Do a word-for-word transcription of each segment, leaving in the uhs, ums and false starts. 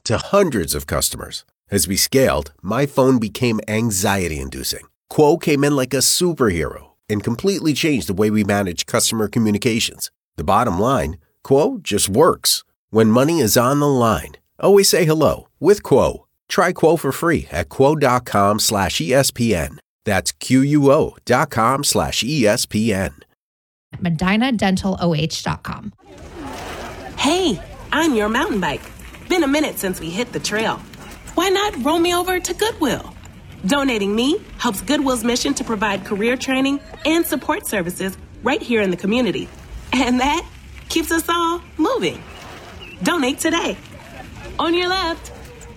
to hundreds of customers. As we scaled, my phone became anxiety-inducing. Quo came in like a superhero and completely changed the way we manage customer communications. The bottom line, Quo just works. When money is on the line, always say hello with Quo. Try Quo for free at quo.com slash ESPN. That's Q-U-O dot com slash ESPN. Medina Dental O H dot com. Hey, I'm your mountain bike. Been a minute since we hit the trail. Why not roll me over to Goodwill? Donating me helps Goodwill's mission to provide career training and support services right here in the community. And that keeps us all moving. Donate today. On your left.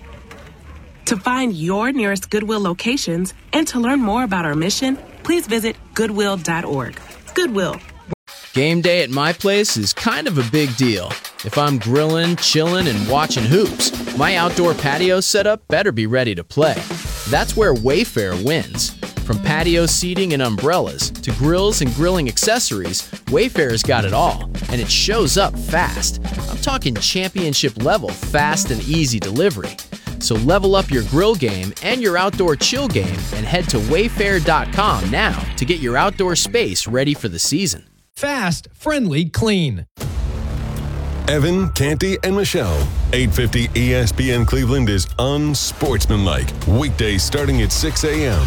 To find your nearest Goodwill locations and to learn more about our mission, please visit goodwill dot org. Goodwill. Game day at my place is kind of a big deal. If I'm grilling, chilling, and watching hoops, my outdoor patio setup better be ready to play. That's where Wayfair wins. From patio seating and umbrellas to grills and grilling accessories, Wayfair's got it all, and it shows up fast. I'm talking championship level fast and easy delivery. So level up your grill game and your outdoor chill game and head to wayfair dot com now to get your outdoor space ready for the season. Fast, friendly, clean. Evan, Canty, and Michelle. eight fifty E S P N Cleveland is unsportsmanlike. Weekdays starting at six a.m.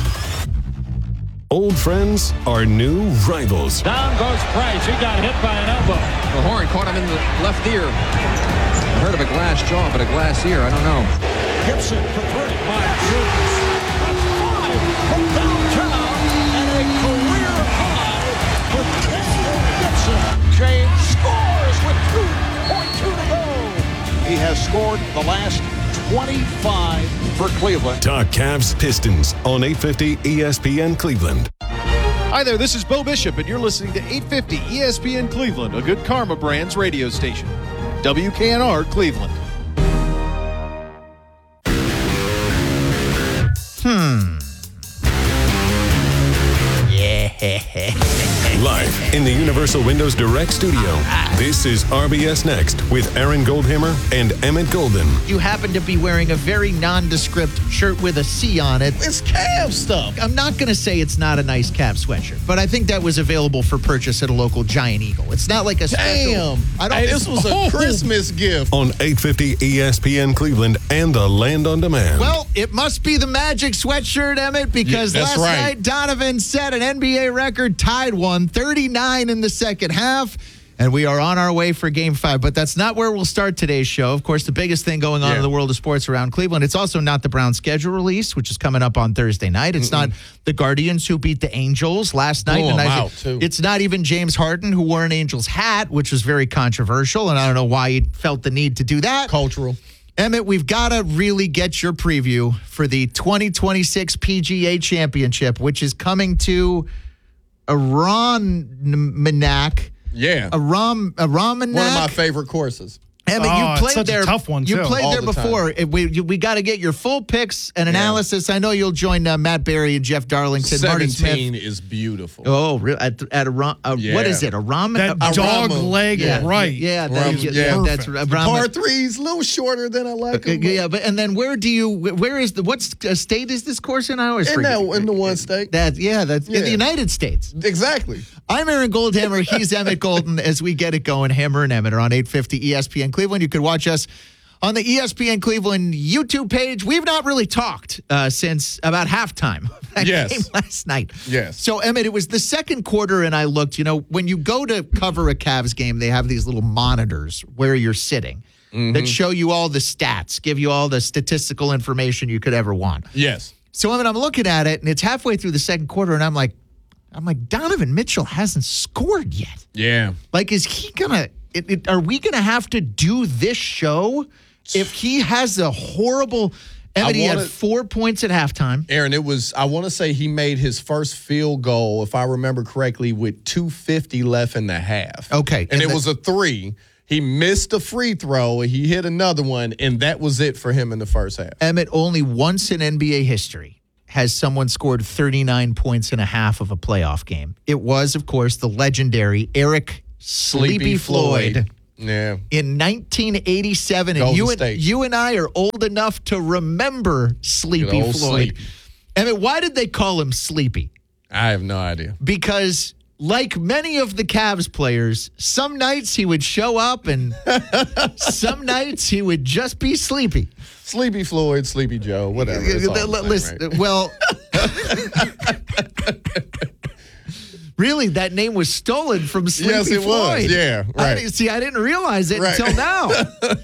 Old friends are new rivals. Down goes Price. He got hit by an elbow. The horn caught him in the left ear. I heard of a glass jaw, but a glass ear, I don't know. Gibson for three. My goodness. That's five from downtown and a career high for Tristan Gibson. James scores with two point two to go. He has scored the last twenty-five for Cleveland. Talk Cavs Pistons on eight fifty E S P N Cleveland. Hi there, this is Bo Bishop, and you're listening to eight fifty E S P N Cleveland, a Good Karma Brands radio station. W K N R Cleveland. Hmm. Yeah. Live in the Universal Windows Direct studio, this is R B S Next with Aaron Goldhammer and Emmett Golden. You happen to be wearing a very nondescript shirt with a C on it. It's Cavs stuff. I'm not going to say it's not a nice Cavs sweatshirt, but I think that was available for purchase at a local Giant Eagle. It's not like a special. Damn. I don't hey, think, this was a oh. Christmas gift. On eight fifty E S P N Cleveland and the Land on Demand. Well, it must be the Magic sweatshirt, Emmett, because yeah, last right. night Donovan set an N B A record, tied one, thirty-nine in the second half. And we are on our way for game five. But that's not where we'll start today's show. Of course, the biggest thing going on yeah. in the world of sports around Cleveland. It's also not the Browns schedule release, which is coming up on Thursday night. It's Mm-mm. not the Guardians who beat the Angels last night. Oh, and wow, I, it's not even James Harden who wore an Angels hat, which was very controversial. And I don't know why he felt the need to do that. Cultural. Emmett, we've got to really get your preview for the twenty twenty-six P G A Championship, which is coming to Aranac. Yeah. Aram, Aramanak. One of my favorite courses. Emmett, oh, you played it's such there. A tough one, you too. played All there the before. It, we you, we got to get your full picks and analysis. Yeah. I know you'll join uh, Matt Berry and Jeff Darlington. Marty Smith is beautiful. Oh, really? At, at a, uh, yeah. what is it? A ramen? That a, dog a leg yeah. right. Yeah, that, yeah, yeah, yeah that's right. Par three's a little shorter than I like. Okay, yeah, but and then where do you? Where is the? What state is this course in? I always in forget. That, in the one state. That yeah, that's yeah. in the United States. Exactly. I'm Aaron Goldhammer. He's Emmett Golden. As we get it going, Hammer and Emmett are on eight fifty E S P N Cleveland. You could watch us on the E S P N Cleveland YouTube page. We've not really talked uh, since about halftime of that yes. game last night. Yes. So, Emmett, it was the second quarter, and I looked. You know, when you go to cover a Cavs game, they have these little monitors where you're sitting mm-hmm. that show you all the stats, give you all the statistical information you could ever want. Yes. So, Emmett, I'm looking at it, and it's halfway through the second quarter, and I'm like, I'm like, Donovan Mitchell hasn't scored yet. Yeah. Like, is he gonna? It, it, are we gonna have to do this show if he has a horrible? Emmett, he had four points at halftime. Aaron, it was. I want to say he made his first field goal, if I remember correctly, with two fifty left in the half. Okay, and, and it the, was a three. He missed a free throw. He hit another one, and that was it for him in the first half. Emmett, only once in N B A history has someone scored thirty-nine points in a half of a playoff game. It was, of course, the legendary Eric Sleepy, Sleepy Floyd. Floyd. Yeah. in nineteen eighty-seven. And Golden you and, State. you and I are old enough to remember Sleepy Good old Floyd. Sleepy. I mean, why did they call him Sleepy? I have no idea. Because like many of the Cavs players, some nights he would show up and some nights he would just be sleepy. Sleepy Floyd, Sleepy Joe, whatever. It's all the same, Listen, right? well, really, that name was stolen from Sleepy Yes, it Floyd. was. Yeah, I right. didn't- see, I didn't realize it Right. until now.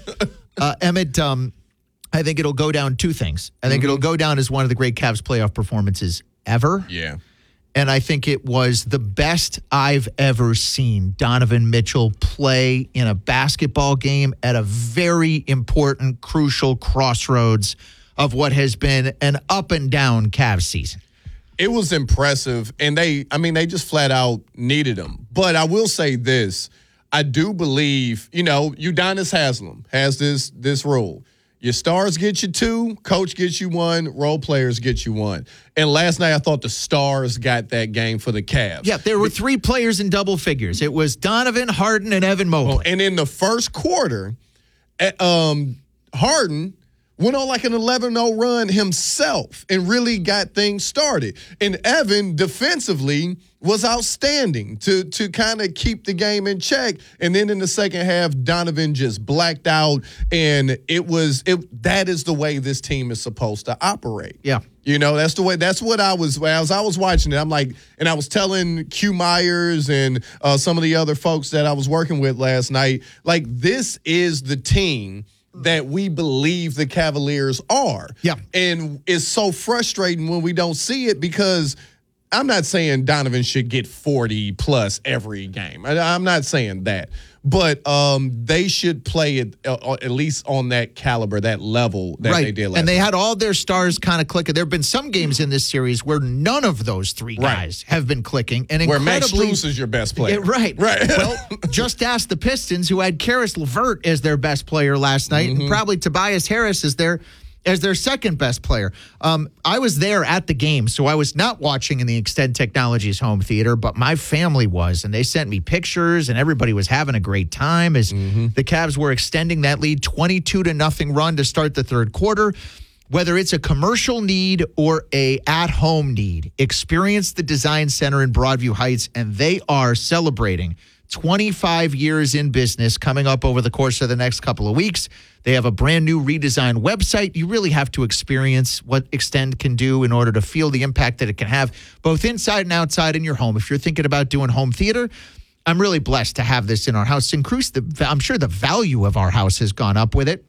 uh, Emmett, um, I think it'll go down two things. I think Mm-hmm. it'll go down as one of the great Cavs playoff performances ever. Yeah. And I think it was the best I've ever seen Donovan Mitchell play in a basketball game at a very important, crucial crossroads of what has been an up and down Cavs season. It was impressive, and they, I mean, they just flat out needed him. But I will say this. I do believe, you know, Udonis Haslem has this this rule. Your stars get you two, coach gets you one, role players get you one. And last night I thought the stars got that game for the Cavs. Yeah, there were three players in double figures. It was Donovan, Harden, and Evan Mobley. And in the first quarter, eh, um, Harden went on like an eleven oh run himself and really got things started. And Evan defensively was outstanding to to kind of keep the game in check. And then in the second half, Donovan just blacked out, and it was it. That is the way this team is supposed to operate. Yeah. You know, that's the way, that's what I was, as I was watching it, I'm like, and I was telling Q Myers and uh, some of the other folks that I was working with last night, like, this is the team that we believe the Cavaliers are. Yeah. And it's so frustrating when we don't see it, because I'm not saying Donovan should get forty plus every game. I, I'm not saying that. But um, they should play it uh, at least on that caliber, that level that right. they did last And they night. had all their stars kind of clicking. There have been some games in this series where none of those three guys Right. have been clicking. And Where Max incredibly, Strus is your best player. Yeah, right. Right. Well, just ask the Pistons, who had Karis LeVert as their best player last night, Mm-hmm. and probably Tobias Harris as their as their second best player. Um, I was there at the game, so I was not watching in the Extend Technologies home theater, but my family was, and they sent me pictures, and everybody was having a great time as Mm-hmm. the Cavs were extending that lead, twenty-two to nothing run to start the third quarter. Whether it's a commercial need or a at-home need, experience the Design Center in Broadview Heights, and they are celebrating twenty-five years in business coming up over the course of the next couple of weeks. They have a brand new redesigned website. You really have to experience what Extend can do in order to feel the impact that it can have both inside and outside in your home. If you're thinking about doing home theater, I'm really blessed to have this in our house. Increase the, I'm sure the value of our house has gone up with it.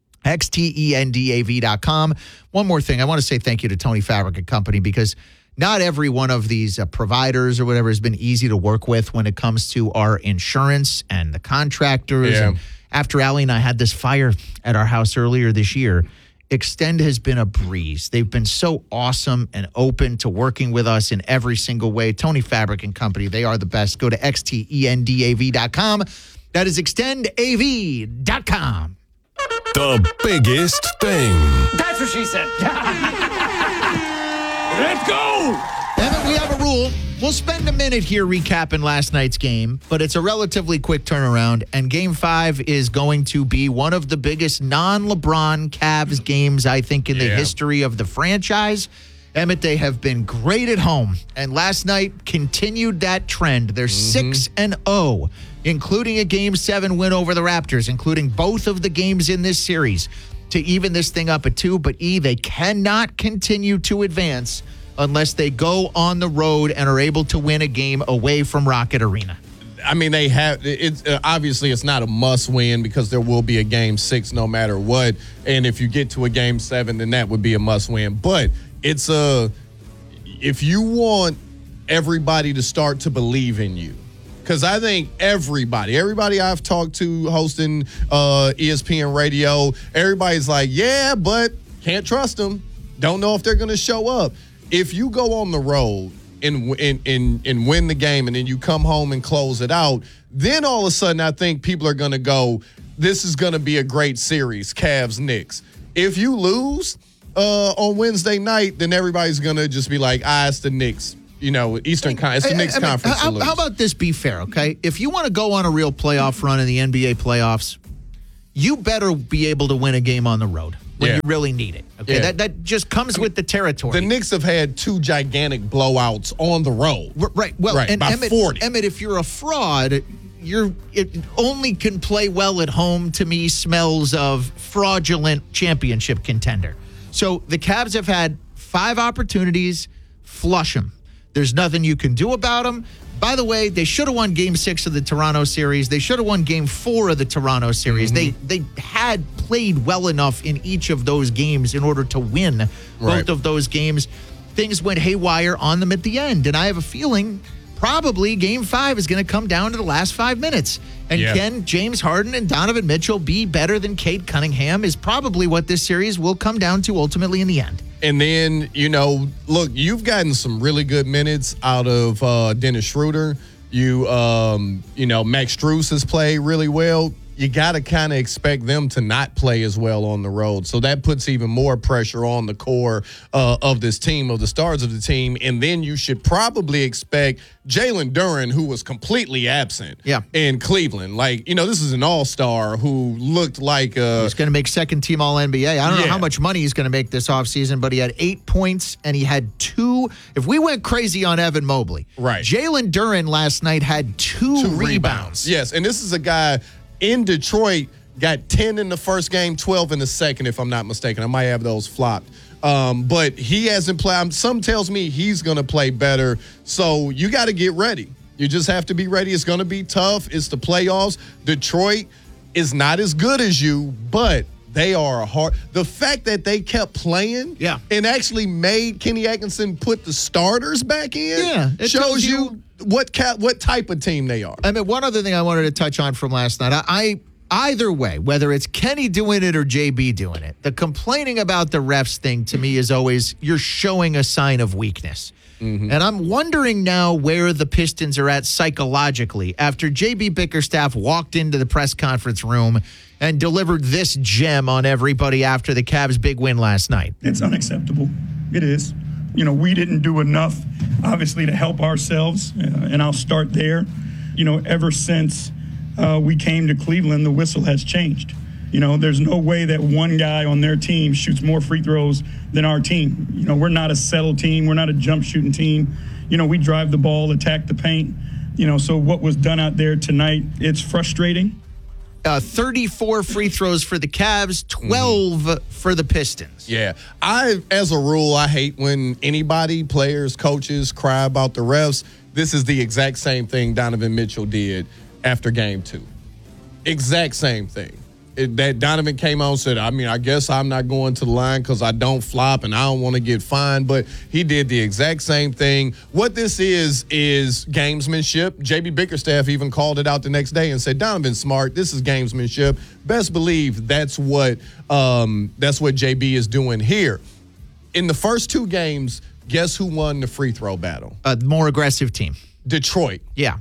X T E N D A V dot com. One more thing. I want to say thank you to Tony Fabric and Company, because not every one of these uh, providers or whatever has been easy to work with when it comes to our insurance and the contractors. Yeah. And after Allie and I had this fire at our house earlier this year, Extend has been a breeze. They've been so awesome and open to working with us in every single way. Tony Fabric and Company, they are the best. Go to X T E N D A V dot com. That is extend A V dot com. The biggest thing. That's what she said. Let's go! Evan, we have a rule. We'll spend a minute here recapping last night's game, but it's a relatively quick turnaround, and Game five is going to be one of the biggest non-LeBron Cavs games, I think, in the Yeah. history of the franchise. Emmett, they have been great at home, and last night continued that trend. They're six and oh, including a Game seven win over the Raptors, including both of the games in this series, to even this thing up at two. But, E, they cannot continue to advance unless they go on the road and are able to win a game away from Rocket Arena. I mean, they have. It's uh, obviously it's not a must win, because there will be a game six no matter what. And if you get to a game seven, then that would be a must win. But it's a if you want everybody to start to believe in you, because I think everybody, everybody I've talked to hosting uh, E S P N Radio, everybody's like, yeah, but can't trust them. Don't know if they're going to show up. If you go on the road and, and, and, and win the game, and then you come home and close it out, then all of a sudden I think people are going to go, this is going to be a great series, Cavs Knicks. If you lose uh, on Wednesday night, then everybody's going to just be like, ah, it's the Knicks. you know, Eastern Con- it's the Knicks I mean, Conference. How, to lose. how about this be fair, okay? If you want to go on a real playoff run in the N B A playoffs, you better be able to win a game on the road when Yeah. you really need it. Okay, Yeah. that that just comes with the territory. The Knicks have had two gigantic blowouts on the road. R- right. Well, right, and by Emmett, forty. Emmett, if you're a fraud, you're it only can play well at home. To me, smells of fraudulent championship contender. So the Cavs have had five opportunities, flush them. There's nothing you can do about them. By the way, they should have won Game Six of the Toronto series. They should have won Game Four of the Toronto series. Mm-hmm. They they had played well enough in each of those games in order to win both Right. of those games. Things went haywire on them at the end, and I have a feeling probably Game Five is going to come down to the last five minutes. And Yeah. can James Harden and Donovan Mitchell be better than Cade Cunningham is probably what this series will come down to ultimately in the end. And then, you know, look, you've gotten some really good minutes out of uh, Dennis Schroeder. You, um, you know, Max Strus has played really well. You got to kind of expect them to not play as well on the road. So that puts even more pressure on the core uh, of this team, of the stars of the team. And then you should probably expect Jalen Duren, who was completely absent Yeah. in Cleveland. Like, you know, this is an all-star who looked like a... He's going to make second team All N B A. I don't know Yeah. how much money he's going to make this offseason, but he had eight points and he had two. If we went crazy on Evan Mobley, Right. Jalen Duren last night had two, two rebounds. rebounds. Yes, and this is a guy in Detroit, got ten in the first game, twelve in the second, if I'm not mistaken. I might have those flopped. Um, but he hasn't played. Some tells me he's going to play better. So you got to get ready. You just have to be ready. It's going to be tough. It's the playoffs. Detroit is not as good as you, but they are a hard. The fact that they kept playing Yeah. and actually made Kenny Atkinson put the starters back in Yeah, it shows tells you, you- what ca- what type of team they are. I mean, one other thing I wanted to touch on from last night. I, I either way, whether it's Kenny doing it or J B doing it, the complaining about the refs thing to me is always you're showing a sign of weakness. Mm-hmm. And I'm wondering now where the Pistons are at psychologically after J B Bickerstaff walked into the press conference room and delivered this gem on everybody after the Cavs' big win last night. It's unacceptable. It is. You know, we didn't do enough, obviously, to help ourselves, uh, and I'll start there. You know, ever since uh, we came to Cleveland, the whistle has changed. You know, there's no way that one guy on their team shoots more free throws than our team. You know, we're not a settle team. We're not a jump shooting team. You know, we drive the ball, attack the paint. You know, so what was done out there tonight, it's frustrating. Uh, thirty-four free throws for the Cavs, twelve mm-hmm. for the Pistons. Yeah. I, as a rule, I hate when anybody, players, coaches, cry about the refs. This is the exact same thing Donovan Mitchell did after game two. Exact same thing. It, that Donovan came on and said, I mean, I guess I'm not going to the line because I don't flop and I don't want to get fined. But he did the exact same thing. What this is, is gamesmanship. J B Bickerstaff even called it out the next day and said, Donovan's smart. This is gamesmanship. Best believe that's what um, that's what J B is doing here. In the first two games, guess who won the free throw battle? A more aggressive team. Detroit. Yeah.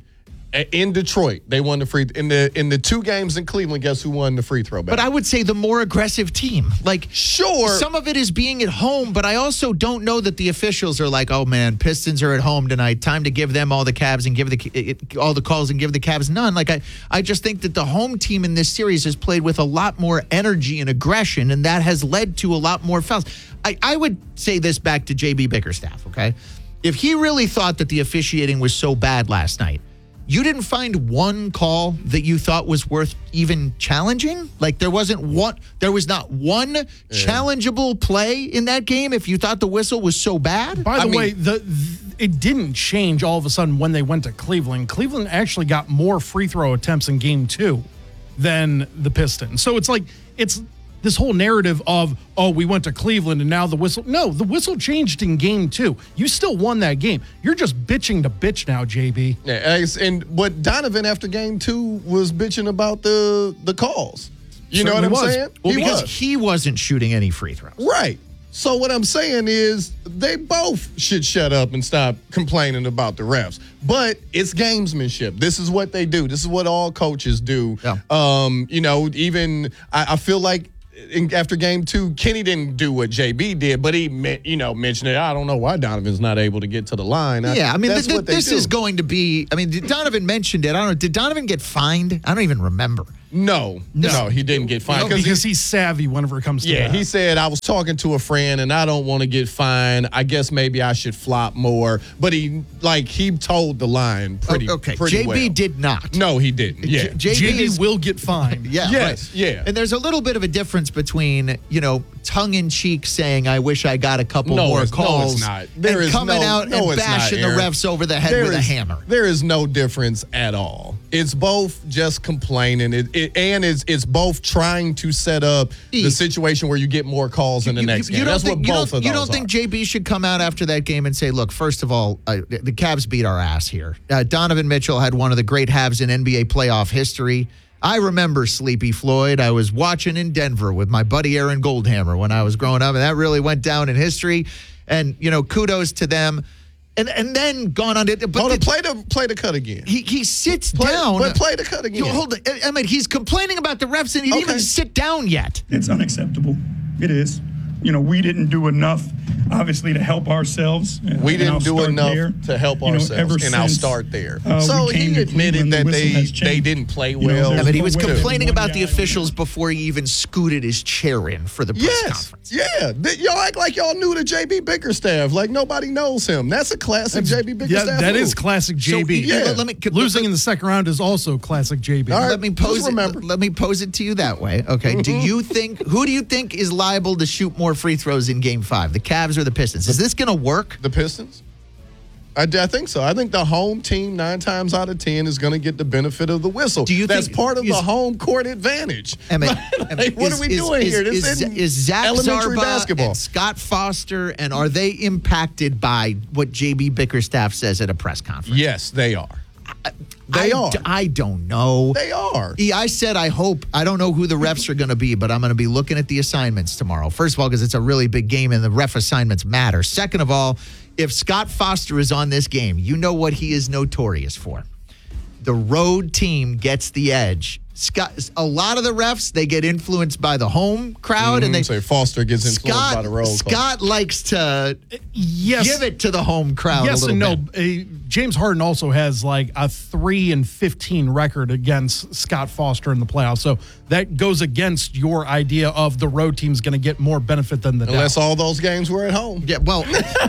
In Detroit, they won the free in the in the two games in Cleveland. Guess who won the free throw battle? But I would say the more aggressive team. Like, sure, some of it is being at home, but I also don't know that the officials are like, oh man, Pistons are at home tonight. Time to give them all the Cavs and give the it, all the calls and give the Cavs none. Like, I I just think that the home team in this series has played with a lot more energy and aggression, and that has led to a lot more fouls. I I would say this back to J B Bickerstaff. Okay, if he really thought that the officiating was so bad last night, you didn't find one call that you thought was worth even challenging? Like there wasn't one, there was not one yeah. challengeable play in that game if you thought the whistle was so bad? By the I way, mean, the, the it didn't change all of a sudden when they went to Cleveland. Cleveland actually got more free throw attempts in game two than the Pistons. So it's like, it's this whole narrative of, oh, we went to Cleveland and now the whistle. No, the whistle changed in game two. You still won that game. You're just bitching to bitch now, J B. Yeah, and what Donovan after game two was bitching about the the calls. You know what I'm was. saying? Well, he because was. he wasn't shooting any free throws. Right. So what I'm saying is they both should shut up and stop complaining about the refs. But it's gamesmanship. This is what they do. This is what all coaches do. Yeah. Um, you know, even I, I feel like in, after game two, Kenny didn't do what J B did, but he, you know, mentioned it. I don't know why Donovan's not able to get to the line. Yeah, I mean, that's th- what they this do. is going to be. I mean, Donovan mentioned it. I don't know. Did Donovan get fined? I don't even remember. No, no, no, he didn't get fined. No, because he's savvy whenever it comes to Yeah, that. he said, I was talking to a friend and I don't want to get fined. I guess maybe I should flop more. But he, like, he told the line pretty, Oh, okay, pretty J B well. did not. No, he didn't. Yeah. J- J B is- will get fined. Yeah, Yes, right. yeah. And there's a little bit of a difference between, you know, tongue-in-cheek saying, I wish I got a couple No, more it's- no, calls. it's not. There and is coming no- out no, and it's not, bashing the Aaron. refs over the head There with a is- hammer. There is no difference at all. It's both just complaining, it, it, and it's it's both trying to set up the situation where you get more calls in the You- next you, game. you don't That's think, what you both don't, of You those don't think are. J B should come out after that game and say, look, first of all, uh, the Cavs beat our ass here. Uh, Donovan Mitchell had one of the great halves in N B A playoff history. I remember Sleepy Floyd. I was watching in Denver with my buddy Aaron Goldhammer when I was growing up, and that really went down in history. And, you know, kudos to them. And and then gone on to but Hold on, the- play the play the cut again. he he sits Play- down. but play the cut again. You- hold on. I mean, he's complaining about the refs and he didn't Okay. even sit down yet. It's unacceptable. It is. You know, we didn't do enough, obviously, to help ourselves. Uh, We and didn't I'll do start enough there. to help You know, ourselves, ever and I'll since, start there. uh, so we came he to admitted Cleveland, the that whistle they has they changed. didn't play You know, well. there's Yeah, but he no was way complaining one about guy the would officials before he even scooted his chair in for the press Yes, conference. yeah. Th- Y'all act like y'all knew the J B Bickerstaff. Like nobody knows him. That's a classic J B Yeah, Bickerstaff. that move. is classic J B. So, yeah. Let me Losing in the second round is also classic J B. All right, let me pose just it. remember. Let me pose it to you that way. Okay. Do you think who do you think is liable to shoot more free throws in Game Five, the Cavs or the Pistons? Is this going to work? The Pistons? I, I think so. I think the home team nine times out of ten is going to get the benefit of the whistle. Do you That's think- part of the is- home court advantage? Emmett, Like, Emmett, what is- are we is- doing is- here? This is, isn't is Zach elementary Zarba basketball. and Scott Foster, and are they impacted by what J B Bickerstaff says at a press conference? Yes, they are. They I, are. d- I don't know. They are. E, I said I hope. I don't know who the refs are going to be, but I'm going to be looking at the assignments tomorrow. First of all, because it's a really big game and the ref assignments matter. Second of all, if Scott Foster is on this game, you know what he is notorious for. The road team gets the edge. Scott, a lot of the refs, they get influenced by the home crowd, and they say Foster gets influenced Scott, by the road. Scott likes to Yes. give it to the home crowd. Yes a little and no. bit. Uh, James Harden also has like a three and fifteen record against Scott Foster in the playoffs. So that goes against your idea of the road team's going to get more benefit than the Unless Dallas. all those games were at home. Yeah, well,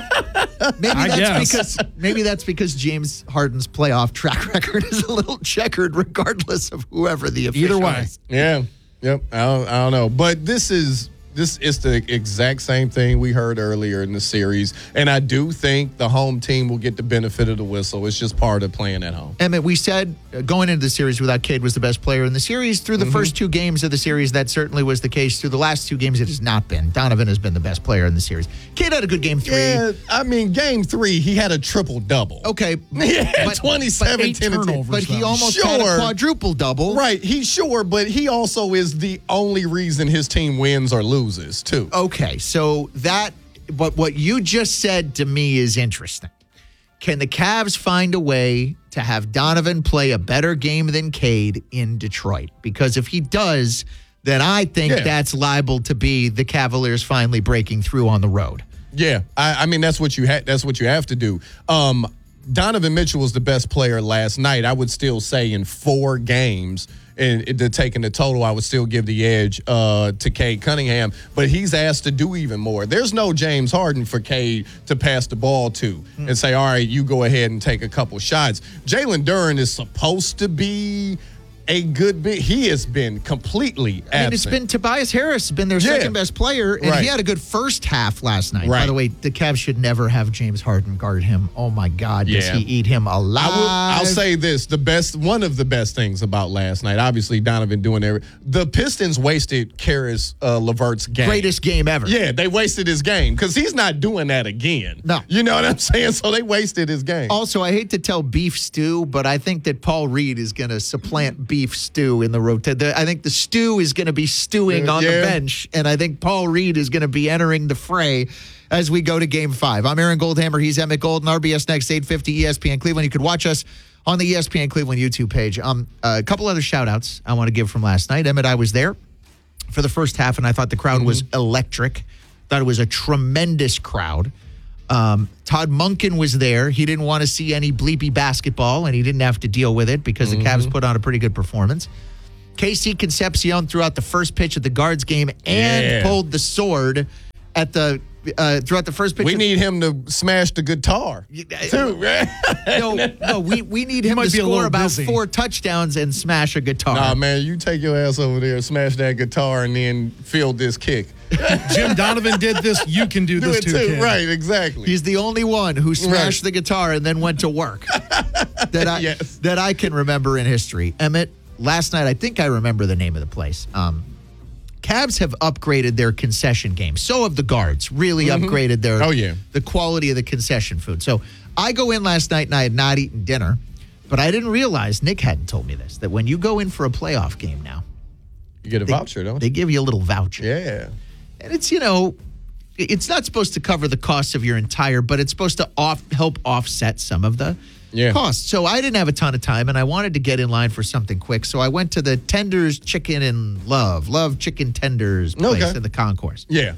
maybe I that's guess. because maybe that's because James Harden's playoff track record is a little checkered, regardless of whoever the official Either way. is. Yeah. Yep. I don't, I don't know. But this is this is the exact same thing we heard earlier in the series. And I do think the home team will get the benefit of the whistle. It's just part of playing at home. Emmett, we said uh, going into the series without Cade was the best player in the series. Through the Mm-hmm. first two games of the series, that certainly was the case. Through the last two games, it has not been. Donovan has been the best player in the series. Cade had a good game three. Yeah, I mean, game three, he had a triple double. Okay. Yeah, but- twenty-seven, but eight ten, and ten. turnovers, But he though. almost Sure. had a quadruple double. Right, he's sure, but he also is the only reason his team wins or loses, too. Okay, so that, but what you just said to me is interesting. Can the Cavs find a way to have Donovan play a better game than Cade in Detroit? Because if he does, then I think Yeah. that's liable to be the Cavaliers finally breaking through on the road. Yeah, I, I mean that's what you ha- that's what you have to do. Um, Donovan Mitchell was the best player last night. I would still say in four games, and it, taking the total, I would still give the edge uh, to Cade Cunningham. But he's asked to do even more. There's no James Harden for Cade to pass the ball to Hmm. and say, all right, you go ahead and take a couple shots. Jalen Duren is supposed to be a good bit. He has been completely absent. I mean, it's been Tobias Harris has been their Yeah. second best player, and Right. he had a good first half last night. By Right. the way, the Cavs should never have James Harden guard him. Oh my God, does Yeah. he eat him alive? I will, I'll say this: the best, one of the best things about last night, obviously Donovan doing every. The Pistons wasted Karis uh, LeVert's game. Greatest game ever. Yeah, they wasted his game because he's not doing that again. No. You know what I'm saying? So they wasted his game. Also, I hate to tell Beef Stew, but I think that Paul Reed is going to supplant Beef Stew in the rotation. I think the stew is going to be stewing on the Yeah. bench, and I think Paul Reed is going to be entering the fray as we go to Game Five. I'm Aaron Goldhammer. He's Emmett Golden. R B S Next, eight fifty E S P N Cleveland. You could watch us on the E S P N Cleveland YouTube page. Um, a couple other shout outs I want to give from last night. Emmett, I was there for the first half, and I thought the crowd mm-hmm. was electric. Thought it was a tremendous crowd. Um, Todd Monken was there. He didn't want to see any bleepy basketball, and he didn't have to deal with it because mm-hmm. the Cavs put on a pretty good performance. Casey Concepcion threw out the first pitch of the Guards game and yeah. pulled the sword at the uh, throughout the first pitch. We of, need him to smash the guitar too. no, no, we we need him to score about busy. four touchdowns and smash a guitar. Nah, man, you take your ass over there, smash that guitar, and then field this kick. Jim Donovan did this. You can do, do this it too, too. kid. Right, exactly. He's the only one who smashed right. the guitar and then went to work that I yes. that I can remember in history. Emmett, last night, I think I remember the name of the place. Um, Cavs have upgraded their concession game. So have the Guards. Really mm-hmm. upgraded their oh yeah the quality of the concession food. So I go in last night and I had not eaten dinner, but I didn't realize, Nick hadn't told me this, that when you go in for a playoff game now, you get a they, voucher, don't you? They give you a little voucher. Yeah. And it's, you know, it's not supposed to cover the cost of your entire, but it's supposed to off, help offset some of the yeah. costs. So I didn't have a ton of time, and I wanted to get in line for something quick. So I went to the Tenders Chicken and Love, Love Chicken Tenders place okay. in the concourse. Yeah.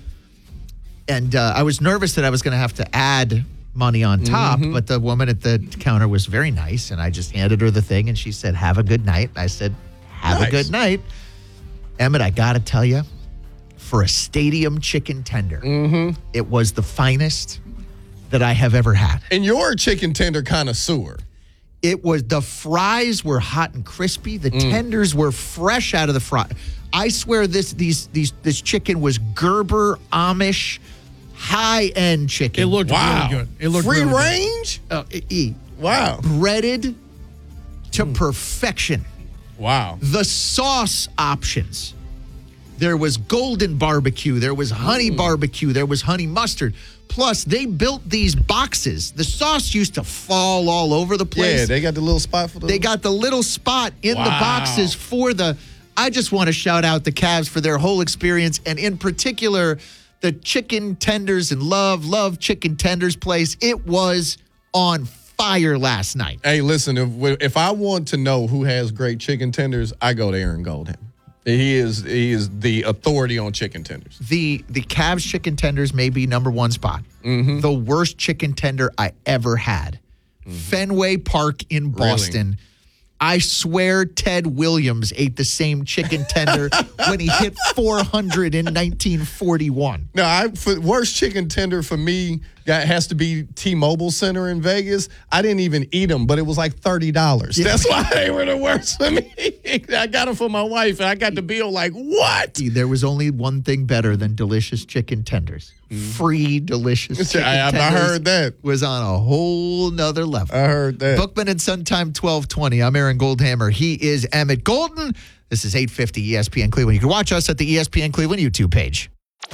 And uh, I was nervous that I was going to have to add money on top, mm-hmm. but the woman at the counter was very nice, and I just handed her the thing, and she said, have a good night. I said, have nice. a good night. Emmett, I got to tell you, for a stadium chicken tender, mm-hmm. it was the finest that I have ever had. And you're a chicken tender connoisseur. It was, the fries were hot and crispy. The Mm. tenders were fresh out of the fry. I swear this these these this chicken was Gerber Amish high end chicken. It looked wow. really good. It looked free really range. Uh, e- wow, breaded to Mm. perfection. Wow, the sauce options. There was golden barbecue. There was honey mm. barbecue. There was honey mustard. Plus, they built these boxes. The sauce used to fall all over the place. Yeah, they got the little spot for those. They got the little spot in wow. the boxes for the... I just want to shout out the Cavs for their whole experience, and in particular, the chicken tenders and love, love chicken tenders place. It was on fire last night. Hey, listen, if, if I want to know who has great chicken tenders, I go to Aaron Goldham. He is he is the authority on chicken tenders. The the Cavs chicken tenders may be number one spot. Mm-hmm. The worst chicken tender I ever had. Mm-hmm. Fenway Park in Boston. Really? I swear Ted Williams ate the same chicken tender when he hit four hundred in nineteen forty-one. No, I for, worst chicken tender for me got, has to be T-Mobile Center in Vegas. I didn't even eat them, but it was like thirty dollars. Yeah. That's why they were the worst for me. I got them for my wife, and I got the bill like, what? There was only one thing better than delicious chicken tenders. Mm. Free delicious chicken I, I, tenders. I heard that. Was on a whole nother level. I heard that. Bookman and Suntime twelve twenty. I'm Aaron Goldhammer. He is Emmett Golden. This is eight fifty E S P N Cleveland. You can watch us at the E S P N Cleveland YouTube page.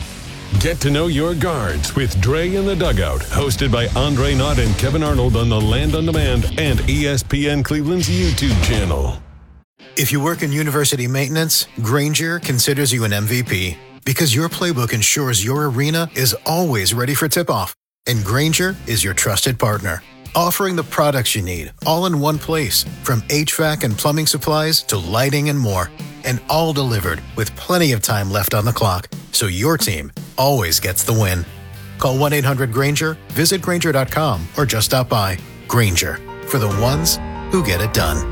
Get to know your guards with Dre in the Dugout, hosted by Andre Knott and Kevin Arnold on the Land on Demand and E S P N Cleveland's YouTube channel. If you work in university maintenance, Grainger considers you an M V P because your playbook ensures your arena is always ready for tip-off. And Grainger is your trusted partner, offering the products you need all in one place, from H V A C and plumbing supplies to lighting and more. And all delivered with plenty of time left on the clock, so your team always gets the win. Call one eight hundred Grainger, visit Grainger dot com, or just stop by. Grainger, for the ones who get it done.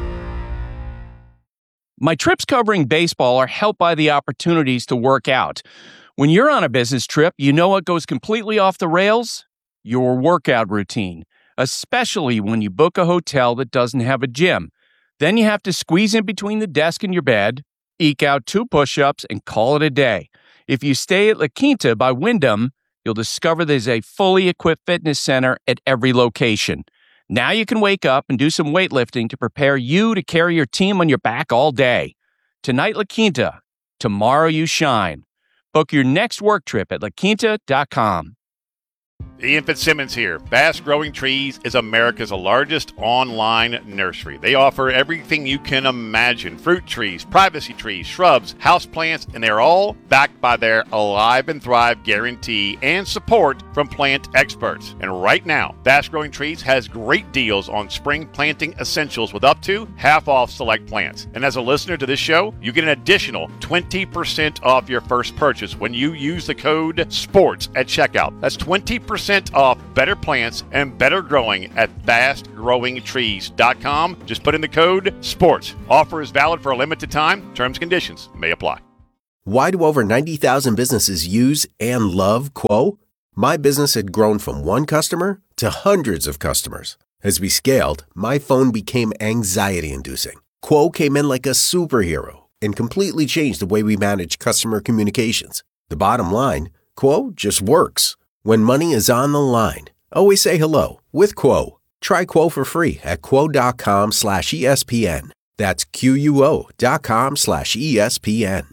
My trips covering baseball are helped by the opportunities to work out. When you're on a business trip, you know what goes completely off the rails? Your workout routine, especially when you book a hotel that doesn't have a gym. Then you have to squeeze in between the desk and your bed, eke out two push-ups, and call it a day. If you stay at La Quinta by Wyndham, you'll discover there's a fully equipped fitness center at every location. Now you can wake up and do some weightlifting to prepare you to carry your team on your back all day. Tonight, La Quinta. Tomorrow, you shine. Book your next work trip at la quinta dot com. Ian Fitzsimmons here. Fast Growing Trees is America's largest online nursery. They offer everything you can imagine. Fruit trees, privacy trees, shrubs, houseplants, and they're all backed by their Alive and Thrive guarantee and support from plant experts. And right now, Fast Growing Trees has great deals on spring planting essentials with up to half off select plants. And as a listener to this show, you get an additional twenty percent off your first purchase when you use the code SPORTS at checkout. That's twenty percent off better plants and better growing at fast growing trees dot com. Just put in the code SPORTS. Offer is valid for a limited time. Terms and conditions may apply. Why do over ninety thousand businesses use and love Quo? My business had grown from one customer to hundreds of customers. As we scaled, my phone became anxiety-inducing. Quo came in like a superhero and completely changed the way we manage customer communications. The bottom line, Quo just works. When money is on the line, always say hello with Quo. Try Quo for free at quo.com slash ESPN. That's Q-U-O dot com slash ESPN.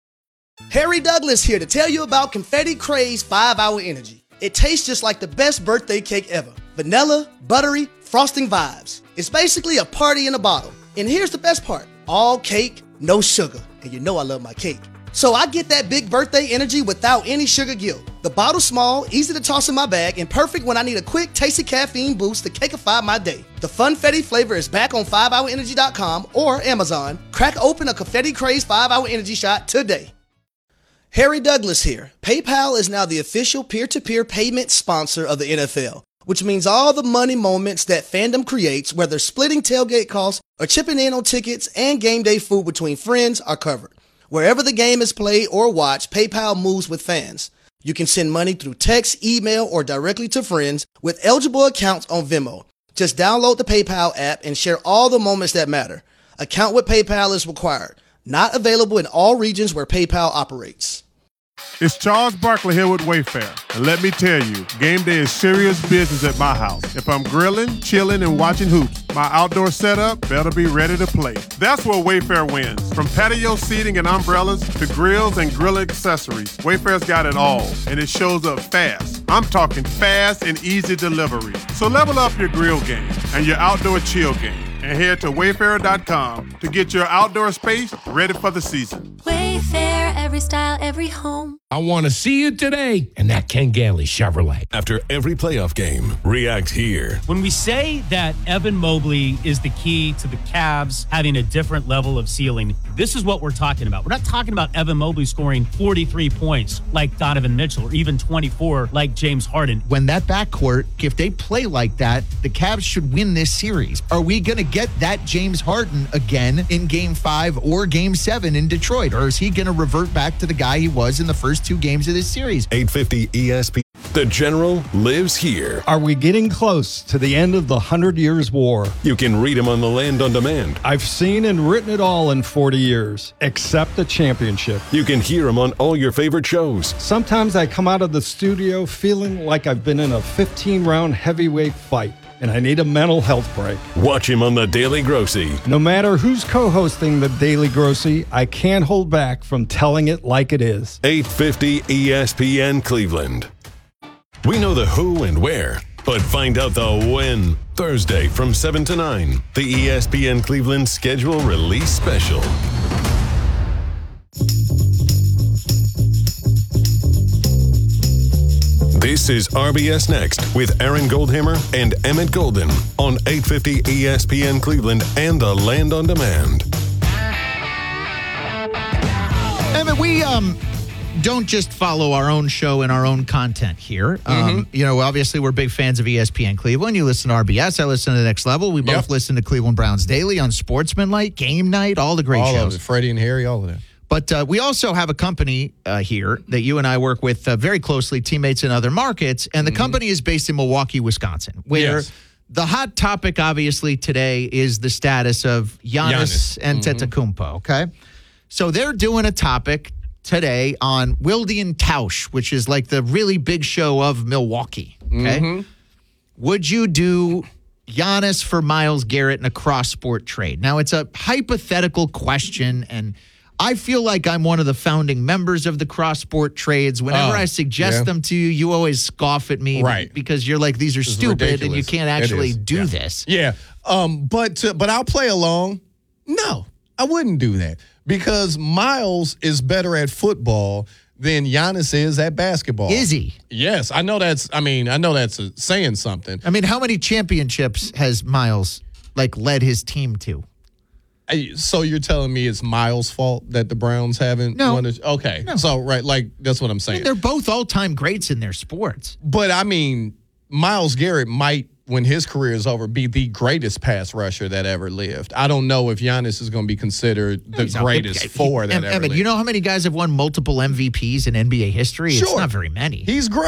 Harry Douglas here to tell you about Confetti Craze five hour Energy. It tastes just like the best birthday cake ever. Vanilla, buttery, frosting vibes. It's basically a party in a bottle. And here's the best part. All cake, no sugar. And you know I love my cake. So I get that big birthday energy without any sugar guilt. The bottle's small, easy to toss in my bag, and perfect when I need a quick, tasty caffeine boost to cakeify my day. The Funfetti flavor is back on five hour energy dot com or Amazon. Crack open a Confetti Craze five hour Energy shot today. Harry Douglas here. PayPal is now the official peer-to-peer payment sponsor of the N F L, which means all the money moments that fandom creates, whether splitting tailgate costs or chipping in on tickets and game day food between friends, are covered. Wherever the game is played or watched, PayPal moves with fans. You can send money through text, email, or directly to friends with eligible accounts on Venmo. Just download the PayPal app and share all the moments that matter. Account with PayPal is required. Not available in all regions where PayPal operates. It's Charles Barkley here with Wayfair. And let me tell you, game day is serious business at my house. If I'm grilling, chilling, and watching hoops, my outdoor setup better be ready to play. That's where Wayfair wins. From patio seating and umbrellas to grills and grill accessories, Wayfair's got it all, and it shows up fast. I'm talking fast and easy delivery. So level up your grill game and your outdoor chill game, and head to wayfair dot com to get your outdoor space ready for the season. Wayfair, every style, every home. I want to see you today in that Ken Ganley Chevrolet. After every playoff game, react here. When we say that Evan Mobley is the key to the Cavs having a different level of ceiling, this is what we're talking about. We're not talking about Evan Mobley scoring forty-three points like Donovan Mitchell or even twenty-four like James Harden. When that backcourt, if they play like that, the Cavs should win this series. Are we going to get that James Harden again in game five or game seven in Detroit? Or is he going to revert back to the guy he was in the first two games of this series? eight fifty E S P N. The General lives here. Are we getting close to the end of the Hundred Years' War? You can read him on the Land on Demand. I've seen and written it all in forty years, except the championship. You can hear him on all your favorite shows. Sometimes I come out of the studio feeling like I've been in a fifteen-round heavyweight fight, and I need a mental health break. Watch him on The Daily Grossy. No matter who's co-hosting The Daily Grossy, I can't hold back from telling it like it is. eight fifty E S P N Cleveland. We know the who and where, but find out the when. Thursday from seven to nine, the E S P N Cleveland Schedule Release Special. This is R B S Next with Aaron Goldhammer and Emmett Golden on eight fifty E S P N Cleveland and the Land on Demand. Emmett, we um don't just follow our own show and our own content here. Um, Mm-hmm. You know, obviously we're big fans of E S P N Cleveland. You listen to R B S. I listen to The Next Level. We both Yep. listen to Cleveland Browns Daily on Sportsmanlike, Game Night, all the great all shows. of it. Freddie and Harry, all of that. But uh, we also have a company uh, here that you and I work with uh, very closely, teammates in other markets. And the Mm-hmm. company is based in Milwaukee, Wisconsin, where Yes. the hot topic, obviously, today is the status of Giannis, Giannis. and Mhm. Antetokounmpo, okay? So they're doing a topic today on Wilde and Tausch, which is like the really big show of Milwaukee, okay? Mhm. Would you do Giannis for Myles Garrett in a cross-sport trade? Now, it's a hypothetical question, and I feel like I'm one of the founding members of the cross-sport trades. Whenever Oh, I suggest yeah. them to you, you always scoff at me. Right. Because you're like, these are This is stupid and you ridiculous. can't It actually is. do Yeah. this. Yeah. Um, but uh, but I'll play along. No, I wouldn't do that because Miles is better at football than Giannis is at basketball. Is he? Yes, I know that's. I mean, I know that's uh saying something. I mean, how many championships has Miles like led his team to? I- So you're telling me it's Miles' fault that the Browns haven't? No. won a- okay. So right, like that's what I'm I saying. mean, they're both all-time greats in their sports. But I mean, Myles Garrett might, when his career is over, be the greatest pass rusher that ever lived. I don't know if Giannis is going to be considered the He's not- greatest he- four that Em- ever Emmett, lived. you know how many guys have won multiple M V Ps in N B A history? It's Sure. not very many. He's great.